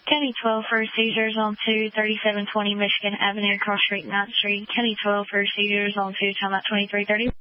County 12 for seizures on 2, 3720 Michigan Avenue, Cross Street, 9th Street. County 12 for seizures on 2, time out 2330.